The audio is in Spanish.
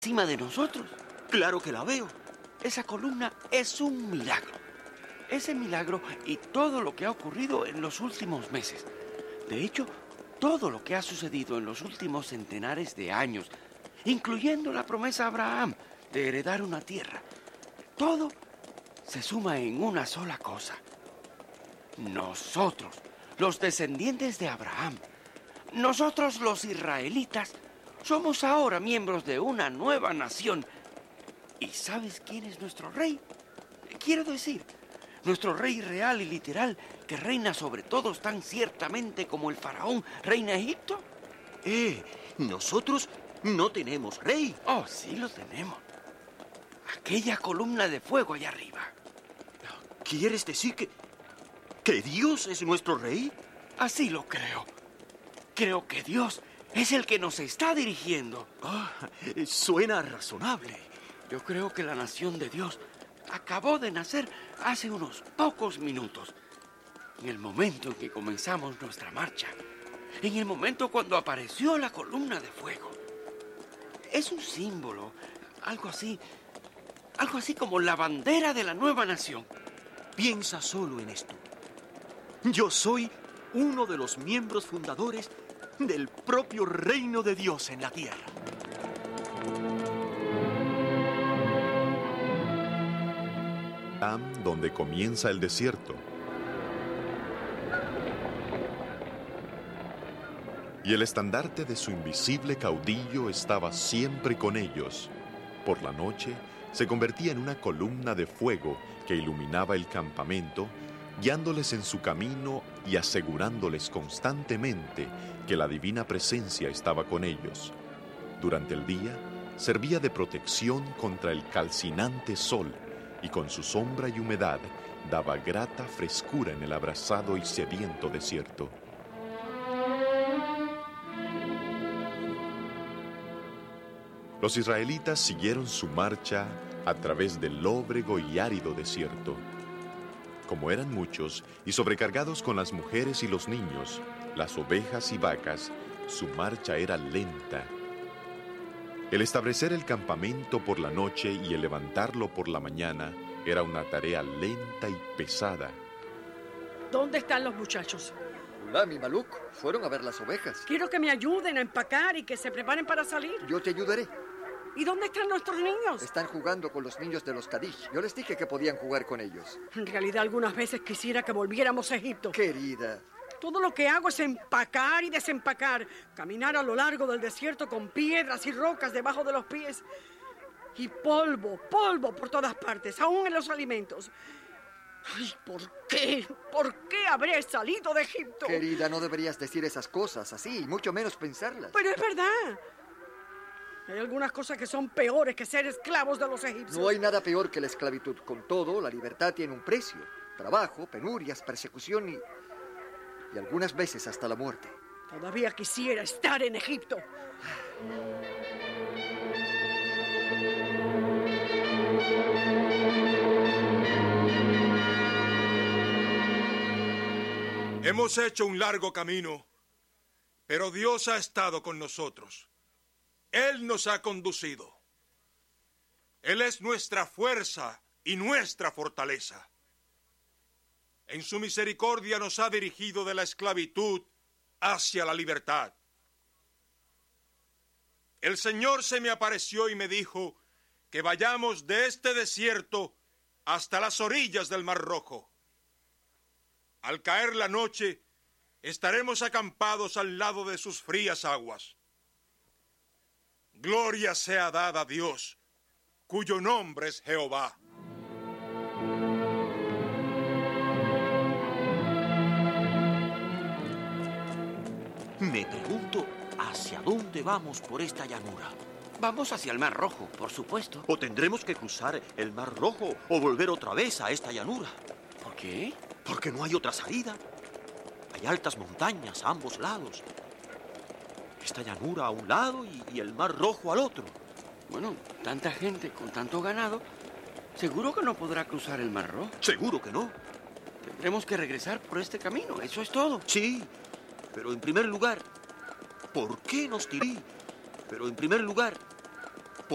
encima de nosotros. Claro que la veo. Esa columna es un milagro. Ese milagro y todo lo que ha ocurrido en los últimos meses. De hecho, todo lo que ha sucedido en los últimos centenares de años, incluyendo la promesa a Abraham de heredar una tierra, todo se suma en una sola cosa. Nosotros, los descendientes de Abraham, nosotros los israelitas, somos ahora miembros de una nueva nación. ¿Y sabes quién es nuestro rey? Quiero decir, nuestro rey real y literal, que reina sobre todos tan ciertamente como el faraón reina Egipto. Nosotros no tenemos rey. Oh, sí lo tenemos. Aquella columna de fuego allá arriba. ¿Quieres decir que Dios es nuestro rey? Así lo creo. Creo que Dios es el que nos está dirigiendo. Suena razonable. Yo creo que la nación de Dios acabó de nacer hace unos pocos minutos. En el momento en que comenzamos nuestra marcha. En el momento cuando apareció la columna de fuego. Es un símbolo, algo así como la bandera de la nueva nación. Piensa solo en esto. Yo soy uno de los miembros fundadores del propio reino de Dios en la tierra. Donde comienza el desierto. Y el estandarte de su invisible caudillo estaba siempre con ellos. Por la noche se convertía en una columna de fuego que iluminaba el campamento, guiándoles en su camino y asegurándoles constantemente que la divina presencia estaba con ellos. Durante el día servía de protección contra el calcinante sol y con su sombra y humedad daba grata frescura en el abrasado y sediento desierto. Los israelitas siguieron su marcha a través del lóbrego y árido desierto. Como eran muchos y sobrecargados con las mujeres y los niños, las ovejas y vacas, su marcha era lenta. El establecer el campamento por la noche y el levantarlo por la mañana era una tarea lenta y pesada. ¿Dónde están los muchachos? Hola, mi Maluk. Fueron a ver las ovejas. Quiero que me ayuden a empacar y que se preparen para salir. Yo te ayudaré. ¿Y dónde están nuestros niños? Están jugando con los niños de los Kadish. Yo les dije que podían jugar con ellos. En realidad, algunas veces quisiera que volviéramos a Egipto. Querida. Todo lo que hago es empacar y desempacar. Caminar a lo largo del desierto con piedras y rocas debajo de los pies. Y polvo por todas partes, aún en los alimentos. Ay, ¿por qué? ¿Por qué habré salido de Egipto? Querida, no deberías decir esas cosas así, mucho menos pensarlas. Pero es verdad. Hay algunas cosas que son peores que ser esclavos de los egipcios. No hay nada peor que la esclavitud. Con todo, la libertad tiene un precio. Trabajo, penurias, persecución y algunas veces hasta la muerte. Todavía quisiera estar en Egipto. Hemos hecho un largo camino, pero Dios ha estado con nosotros. Él nos ha conducido. Él es nuestra fuerza y nuestra fortaleza. En su misericordia nos ha dirigido de la esclavitud hacia la libertad. El Señor se me apareció y me dijo que vayamos de este desierto hasta las orillas del Mar Rojo. Al caer la noche, estaremos acampados al lado de sus frías aguas. Gloria sea dada a Dios, cuyo nombre es Jehová. Me pregunto, ¿hacia dónde vamos por esta llanura? Vamos hacia el Mar Rojo, por supuesto. ¿O tendremos que cruzar el Mar Rojo o volver otra vez a esta llanura? ¿Por qué? Porque no hay otra salida. Hay altas montañas a ambos lados. Esta llanura a un lado y el Mar Rojo al otro. Bueno, tanta gente con tanto ganado, seguro que no podrá cruzar el Mar Rojo. Seguro que no. Tendremos que regresar por este camino, eso es todo. Sí, pero en primer lugar, ¿por qué nos tiré? Pero en primer lugar,